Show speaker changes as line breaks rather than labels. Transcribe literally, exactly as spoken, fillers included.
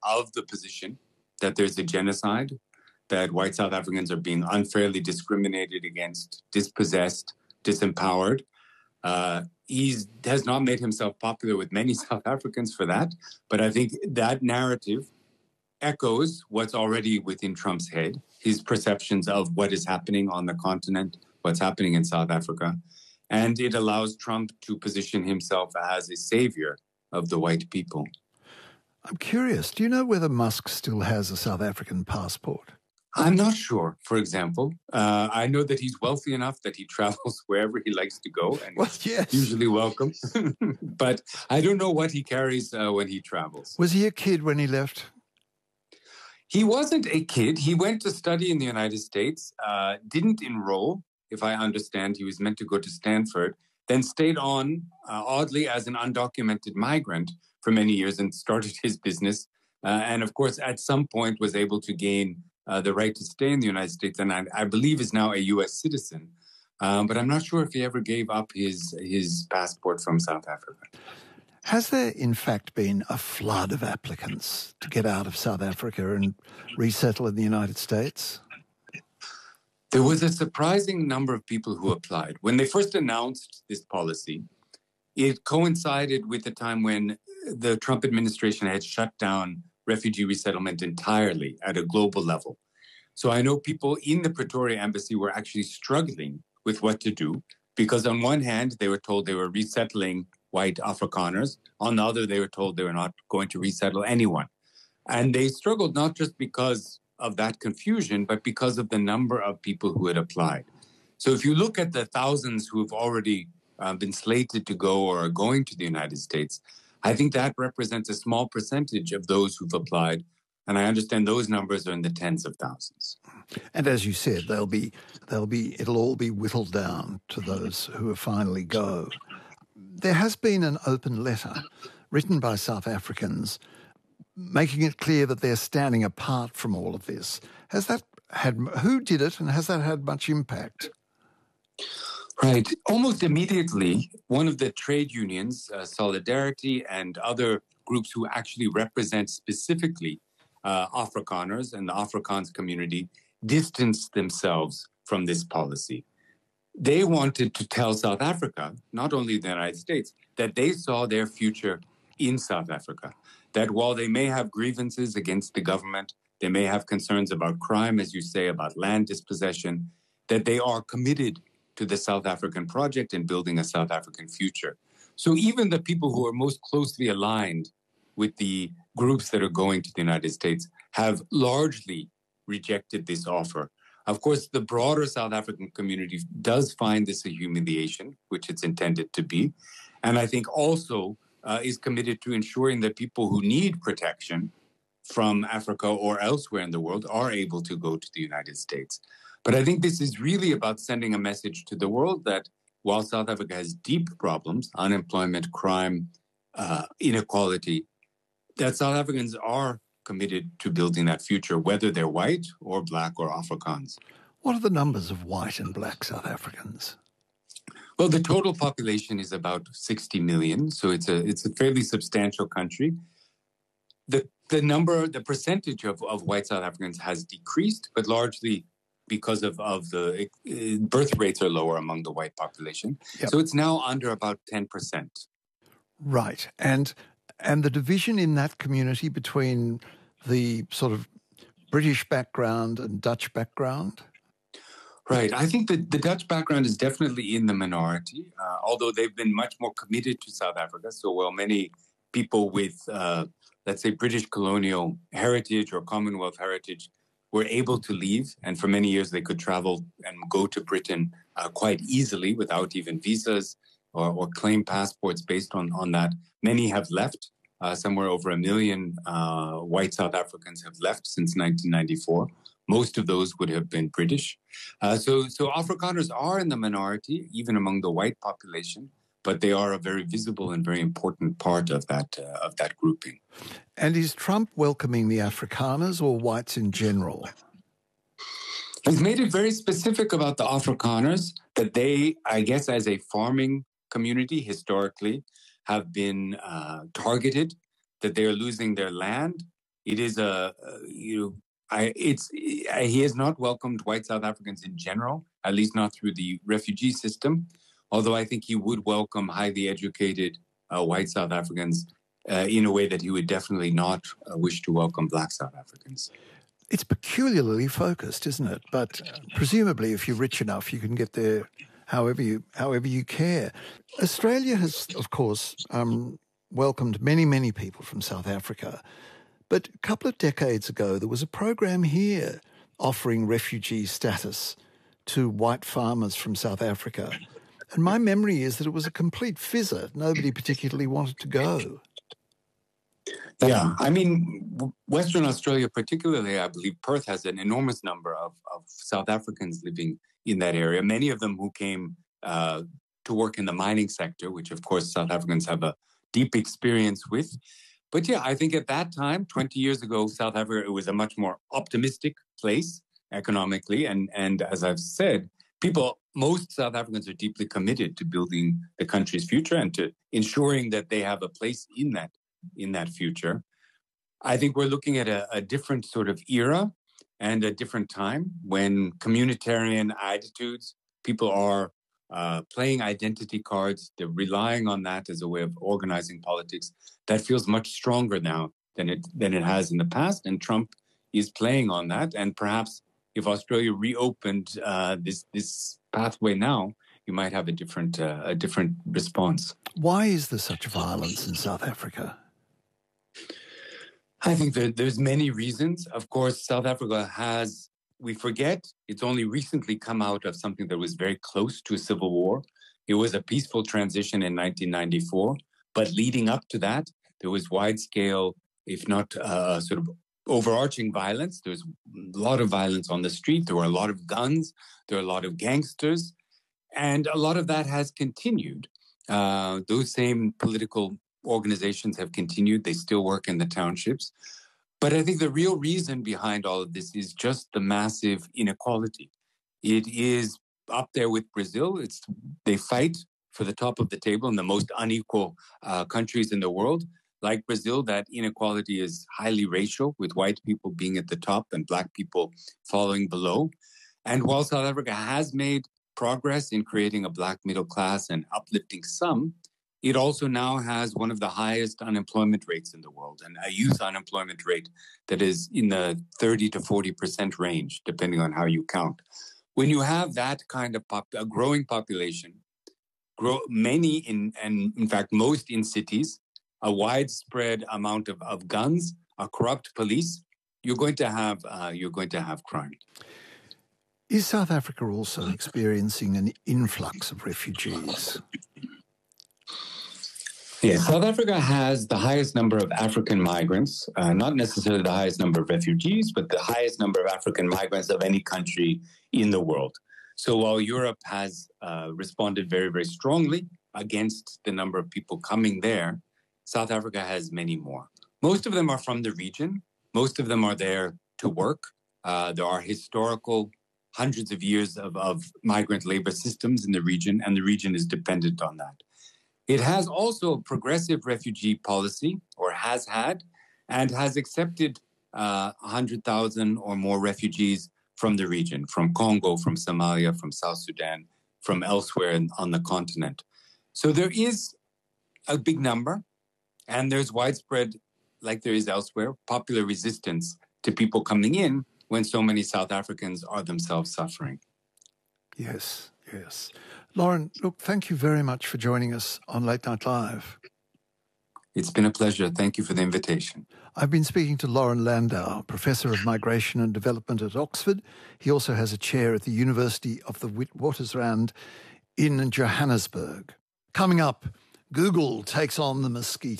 of the position that there's a genocide, that white South Africans are being unfairly discriminated against, dispossessed, disempowered. Uh, he has not made himself popular with many South Africans for that, but I think that narrative echoes what's already within Trump's head, his perceptions of what is happening on the continent, what's happening in South Africa. And it allows Trump to position himself as a savior of the white people.
I'm curious, do you know whether Musk still has a South African passport?
I'm not sure, for example. Uh, I know that he's wealthy enough that he travels wherever he likes to go, and
well, yes.
usually welcome. But I don't know what he carries uh, when he travels.
Was he a kid when he left?
He wasn't a kid. He went to study in the United States, uh, didn't enroll, if I understand. He was meant to go to Stanford, then stayed on, uh, oddly, as an undocumented migrant for many years and started his business. Uh, and, of course, at some point was able to gain uh, the right to stay in the United States, and I, I believe is now a U S citizen. Um, but I'm not sure if he ever gave up his his passport from South Africa.
Has there, in fact, been a flood of applicants to get out of South Africa and resettle in the United States?
There was a surprising number of people who applied. When they first announced this policy, it coincided with the time when the Trump administration had shut down refugee resettlement entirely at a global level. So I know people in the Pretoria embassy were actually struggling with what to do, because on one hand, they were told they were resettling white Afrikaners. On the other, they were told they were not going to resettle anyone. And they struggled not just because of that confusion, but because of the number of people who had applied. So if you look at the thousands who have already uh, been slated to go or are going to the United States, I think that represents a small percentage of those who've applied. And I understand those numbers are in the tens of thousands.
And as you said, they'll be, they'll be, it'll all be whittled down to those who finally go. There has been an open letter written by South Africans making it clear that they're standing apart from all of this. Has that had, who did it, and has that had much impact?
Right. Almost immediately, one of the trade unions, uh, Solidarity, and other groups who actually represent specifically uh, Afrikaners and the Afrikaans community distanced themselves from this policy. They wanted to tell South Africa, not only the United States, that they saw their future in South Africa, that while they may have grievances against the government, they may have concerns about crime, as you say, about land dispossession, that they are committed to the South African project and building a South African future. So even the people who are most closely aligned with the groups that are going to the United States have largely rejected this offer. Of course, the broader South African community does find this a humiliation, which it's intended to be, and I think also uh, is committed to ensuring that people who need protection from Africa or elsewhere in the world are able to go to the United States. But I think this is really about sending a message to the world that while South Africa has deep problems, unemployment, crime, uh, inequality, that South Africans are committed to building that future, whether they're white or black or Afrikaans.
What are the numbers of white and black South Africans?
Well, the total population is about sixty million, so it's a it's a fairly substantial country. The the number, the percentage of, of white South Africans has decreased, but largely because of, of the uh, birth rates are lower among the white population. Yep. So it's now under about ten percent.
Right. And and the division in that community between the sort of British background and Dutch background?
Right. I think that the Dutch background is definitely in the minority, uh, although they've been much more committed to South Africa. So while many people with, uh, let's say, British colonial heritage or Commonwealth heritage were able to leave, and for many years they could travel and go to Britain uh, quite easily without even visas or, or claim passports based on, on that. Many have left. Uh, somewhere over a million uh, white South Africans have left since nineteen ninety-four. Most of those would have been British. Uh, so, so Afrikaners are in the minority, even among the white population, but they are a very visible and very important part of that uh, of that grouping.
And is Trump welcoming the Afrikaners or whites in general?
He's made it very specific about the Afrikaners, that they, I guess, as a farming community historically, have been uh, targeted, that they are losing their land, It is a, uh, you know, I, it's, he has not welcomed white South Africans in general, at least not through the refugee system, although I think he would welcome highly educated uh, white South Africans uh, in a way that he would definitely not uh, wish to welcome black South Africans.
It's peculiarly focused, isn't it? But uh, presumably if you're rich enough, you can get there however you, however you care. Australia has, of course, um, welcomed many, many people from South Africa. But a couple of decades ago, there was a program here offering refugee status to white farmers from South Africa. And my memory is that it was a complete fizzer. Nobody particularly wanted to go.
Yeah, I mean, Western Australia particularly, I believe Perth has an enormous number of, of South Africans living in that area, many of them who came uh, to work in the mining sector, which of course South Africans have a deep experience with. But yeah, I think at that time, twenty years ago, South Africa, it was a much more optimistic place economically. And, and as I've said, people, most South Africans are deeply committed to building the country's future and to ensuring that they have a place in that, in that future. I think we're looking at a, a different sort of era and a different time when communitarian attitudes, people are uh, playing identity cards. They're relying on that as a way of organizing politics. That feels much stronger now than it than it has in the past. And Trump is playing on that. And perhaps if Australia reopened uh, this this pathway now, you might have a different uh, a different response.
Why is there such violence in South Africa?
I think that there's many reasons. Of course, South Africa has, we forget, it's only recently come out of something that was very close to a civil war. It was a peaceful transition in nineteen ninety-four, but leading up to that, there was wide-scale, if not uh, sort of overarching violence. There was a lot of violence on the street. There were a lot of guns. There were a lot of gangsters. And a lot of that has continued. Uh, those same political organizations have continued. They still work in the townships. But I think the real reason behind all of this is just the massive inequality. It is up there with Brazil. It's they fight for the top of the table in the most unequal uh, countries in the world. Like Brazil, that inequality is highly racial, with white people being at the top and black people falling below. And while South Africa has made progress in creating a black middle class and uplifting some, it also now has one of the highest unemployment rates in the world, and a youth unemployment rate that is in the thirty to forty percent range, depending on how you count. When you have that kind of pop, a growing population, grow, many in, and in fact, most in cities, a widespread amount of, of guns, a corrupt police, you're going to have uh, you're going to have crime.
Is South Africa also experiencing an influx of refugees?
Yes, South Africa has the highest number of African migrants, uh, not necessarily the highest number of refugees, but the highest number of African migrants of any country in the world. So while Europe has uh, responded very, very strongly against the number of people coming there, South Africa has many more. Most of them are from the region. Most of them are there to work. Uh, there are historical hundreds of years of, of migrant labor systems in the region, and the region is dependent on that. It has also a progressive refugee policy, or has had, and has accepted uh, one hundred thousand or more refugees from the region, from Congo, from Somalia, from South Sudan, from elsewhere in, on the continent. So there is a big number, and there's widespread, like there is elsewhere, popular resistance to people coming in when so many South Africans are themselves suffering.
Yes, yes. Lauren, look, thank you very much for joining us on Late Night Live.
It's been a pleasure. Thank you for the invitation.
I've been speaking to Lauren Landau, Professor of Migration and Development at Oxford. He also has a chair at the University of the Witwatersrand in Johannesburg. Coming up, Google takes on the mosquito.